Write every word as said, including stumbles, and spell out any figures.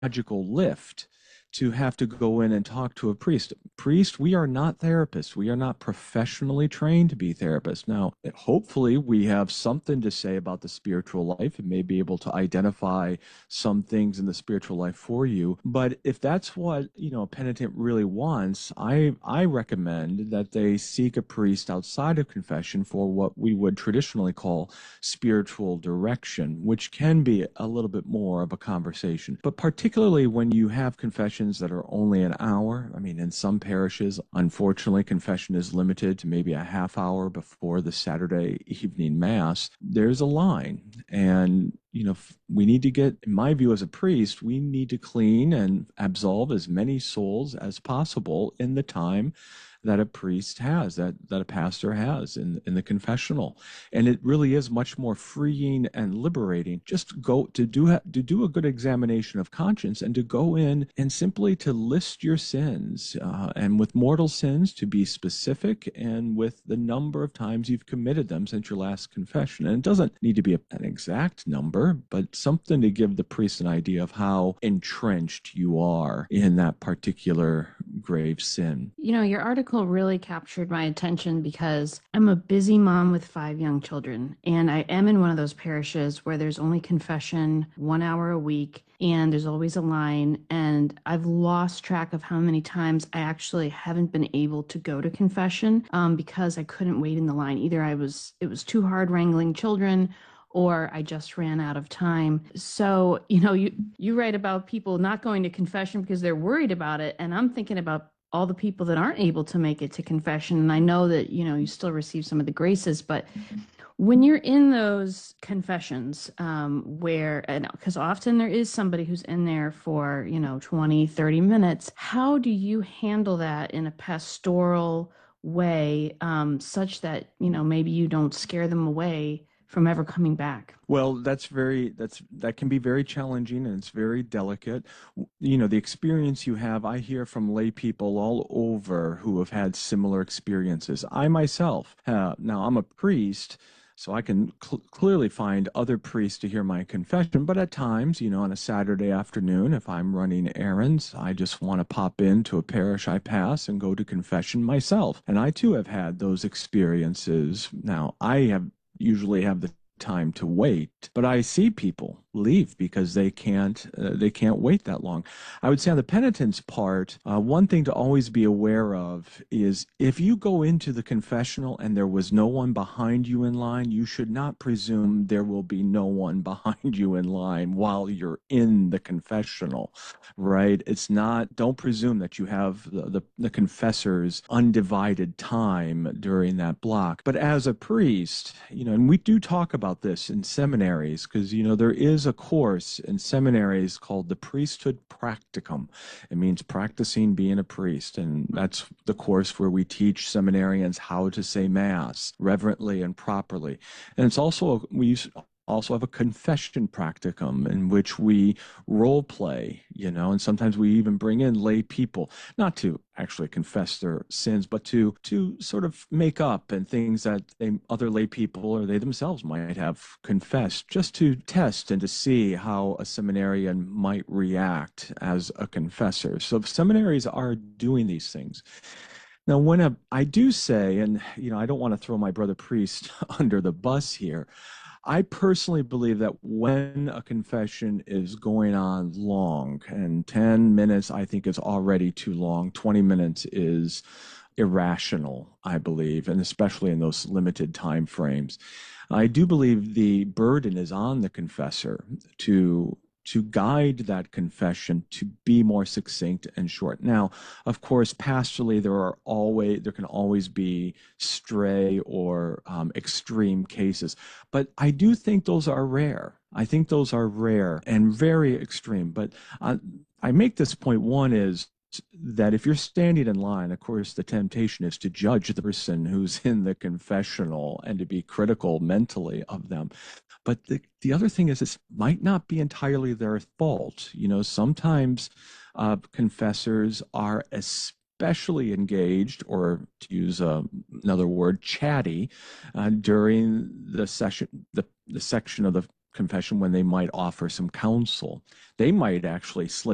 psychological lift to have to go in and talk to a priest. Priest, we are not therapists. We are not professionally trained to be therapists. Now, hopefully, we have something to say about the spiritual life and may be able to identify some things in the spiritual life for you. But if that's what, you know, a penitent really wants, I I recommend that they seek a priest outside of confession for what we would traditionally call spiritual direction, which can be a little bit more of a conversation. But particularly when you have confessions that are only an hour, I mean, in some parishes, unfortunately, confession is limited to maybe a half hour before the Saturday evening Mass. There's a line. And, you know, we need to get, in my view as a priest, we need to clean and absolve as many souls as possible in the time that a priest has, that, that a pastor has in, in the confessional. And it really is much more freeing and liberating just go to do, to do a good examination of conscience and to go in and simply to list your sins, uh, and with mortal sins to be specific and with the number of times you've committed them since your last confession. And it doesn't need to be a, an exact number, but something to give the priest an idea of how entrenched you are in that particular grave sin. You know, your article really captured my attention because I'm a busy mom with five young children, and I am in one of those parishes where there's only confession one hour a week, and there's always a line, and I've lost track of how many times I actually haven't been able to go to confession um, because I couldn't wait in the line. Either I was, it was too hard wrangling children, or I just ran out of time. So, you know, you, you write about people not going to confession because they're worried about it. And I'm thinking about all the people that aren't able to make it to confession. And I know that, you know, you still receive some of the graces, but when you're in those confessions, um, where, because often there is somebody who's in there for, you know, twenty, thirty minutes, how do you handle that in a pastoral way, um, such that, you know, maybe you don't scare them away from ever coming back? Well, that's very, that's, that can be very challenging and it's very delicate. You know, the experience you have, I hear from lay people all over who have had similar experiences. I myself, uh, now I'm a priest, so I can cl- clearly find other priests to hear my confession. But at times, you know, on a Saturday afternoon, if I'm running errands, I just want to pop into a parish I pass and go to confession myself. And I too have had those experiences. Now, I have usually have the time to wait, but I see people leave because they can't uh, they can't wait that long. I would say on the penitence part, uh, one thing to always be aware of is if you go into the confessional and there was no one behind you in line, you should not presume there will be no one behind you in line while you're in the confessional, right? It's not, don't presume that you have the, the, the confessor's undivided time during that block. But as a priest, you know, and we do talk about this in seminaries because, you know, there is a course in seminaries called the Priesthood Practicum. It means practicing being a priest. And that's the course where we teach seminarians how to say Mass reverently and properly. And it's also, we use also have a confession practicum in which we role play, you know, and sometimes we even bring in lay people, not to actually confess their sins, but to to sort of make up and things that they, other lay people or they themselves might have confessed, just to test and to see how a seminarian might react as a confessor. So seminaries are doing these things. Now, when a, I do say, and you know, I don't want to throw my brother priest under the bus here, I personally believe that when a confession is going on long, and ten minutes I think is already too long, twenty minutes is irrational, I believe, and especially in those limited time frames. I do believe the burden is on the confessor to to guide that confession to be more succinct and short. Now, of course, pastorally, there are always there can always be stray or um, extreme cases, but I do think those are rare. I think those are rare and very extreme. But uh, I make this point. One is that if you're standing in line, of course, the temptation is to judge the person who's in the confessional and to be critical mentally of them. But the, the other thing is, this might not be entirely their fault. You know, sometimes uh, confessors are especially engaged, or to use uh, another word, chatty, uh, during the session, the, the section of the confession when they might offer some counsel. They might actually slip